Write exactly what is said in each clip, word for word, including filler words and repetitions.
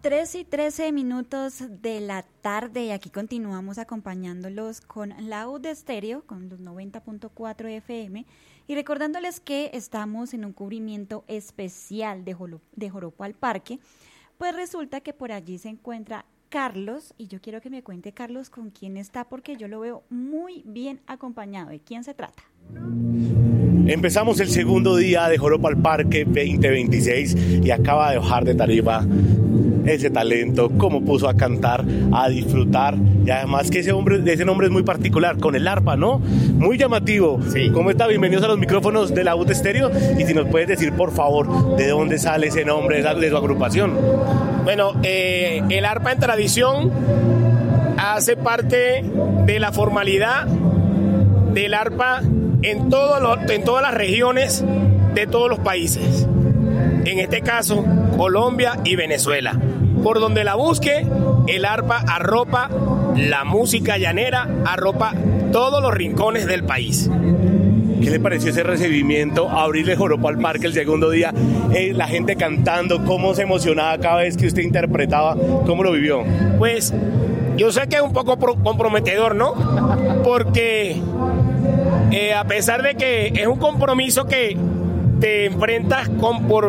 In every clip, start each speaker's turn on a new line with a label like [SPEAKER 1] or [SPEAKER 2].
[SPEAKER 1] tres y trece minutos de la tarde y aquí continuamos acompañándolos con la U D Estéreo, con los noventa punto cuatro F M y recordándoles que estamos en un cubrimiento especial de, Jolo, de Joropo al Parque. Pues resulta que por allí se encuentra Carlos y yo quiero que me cuente Carlos con quién está porque yo lo veo muy bien acompañado. ¿De quién se trata?
[SPEAKER 2] Empezamos el segundo día de Joropo al Parque veinte veintiséis y acaba de bajar de tarima ese talento, cómo puso a cantar, a disfrutar y además que ese hombre, ese nombre es muy particular, con el arpa, ¿no? Muy llamativo.
[SPEAKER 3] Sí.
[SPEAKER 2] ¿Cómo está? Bienvenidos a los micrófonos de la U D Estéreo y si nos puedes decir por favor de dónde sale ese nombre de su agrupación.
[SPEAKER 3] Bueno, eh, el arpa en tradición hace parte de la formalidad del arpa en, todo lo, en todas las regiones de todos los países. En este caso, Colombia y Venezuela. Por donde la busque, el arpa arropa la música llanera, arropa todos los rincones del país.
[SPEAKER 2] ¿Qué le pareció ese recibimiento? Abrirle Joropo al Parque el segundo día, eh, la gente cantando, cómo se emocionaba cada vez que usted interpretaba, ¿cómo lo vivió?
[SPEAKER 3] Pues yo sé que es un poco pro- comprometedor, ¿no? Porque eh, a pesar de que es un compromiso que te enfrentas con por,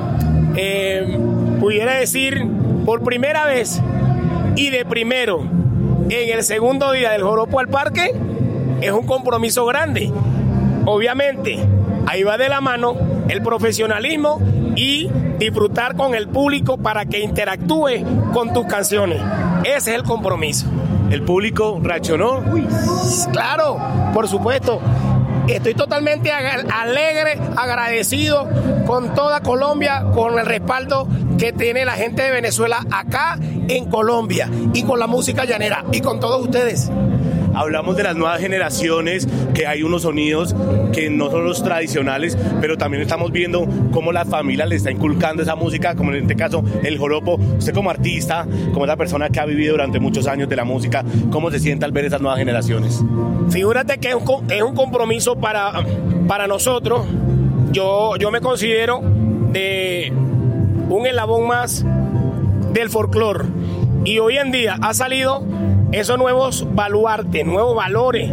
[SPEAKER 3] eh, pudiera decir, por primera vez y de primero en el segundo día del Joropo al Parque, es un compromiso grande. Obviamente, ahí va de la mano el profesionalismo y disfrutar con el público para que interactúe con tus canciones. Ese es el compromiso.
[SPEAKER 2] ¿El público reaccionó?
[SPEAKER 3] Uy, claro, por supuesto. Estoy totalmente ag- alegre, agradecido con toda Colombia, con el respaldo que tiene la gente de Venezuela acá en Colombia y con la música llanera y con todos ustedes.
[SPEAKER 2] Hablamos de las nuevas generaciones, que hay unos sonidos que no son los tradicionales, pero también estamos viendo cómo la familia le está inculcando esa música, como en este caso el joropo. Usted como artista, como esa persona que ha vivido durante muchos años de la música, ¿cómo se siente al ver esas nuevas generaciones?
[SPEAKER 3] Figúrate que es un, es un compromiso para, para nosotros. Yo, yo me considero de un eslabón más del folclore y hoy en día ha salido esos nuevos baluartes, nuevos valores.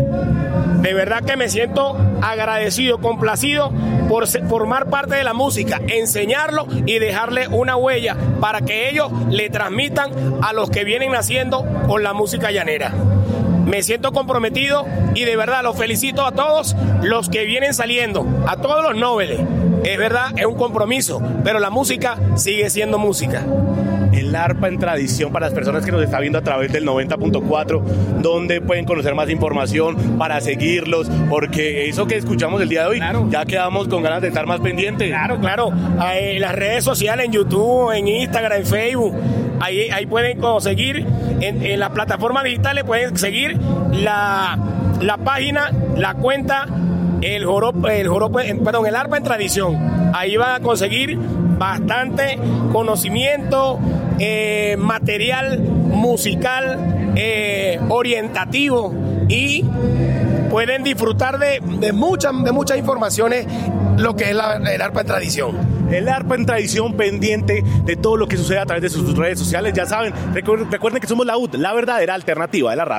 [SPEAKER 3] De verdad que me siento agradecido, complacido por ser, formar parte de la música, enseñarlo y dejarle una huella para que ellos le transmitan a los que vienen naciendo con la música llanera. Me siento comprometido y de verdad los felicito a todos los que vienen saliendo, a todos los nobles. Es verdad, es un compromiso, pero la música sigue siendo música.
[SPEAKER 2] El arpa en tradición para las personas que nos están viendo a través del noventa punto cuatro, donde pueden conocer más información para seguirlos, porque eso que escuchamos el día de hoy,
[SPEAKER 3] claro,
[SPEAKER 2] ya quedamos con ganas de estar más pendientes.
[SPEAKER 3] Claro, claro. En las redes sociales, en YouTube, en Instagram, en Facebook, ahí, ahí pueden conseguir, en, en las plataformas digitales pueden seguir la, la página, la cuenta, el joropo, el joropo, perdón, el arpa en tradición. Ahí van a conseguir bastante conocimiento, eh, material musical, eh, orientativo y pueden disfrutar de, de muchas de muchas informaciones lo que es la, el arpa en tradición.
[SPEAKER 2] El arpa en tradición, pendiente de todo lo que sucede a través de sus redes sociales. Ya saben, recuerden, recuerden que somos la U D, la verdadera alternativa de la radio.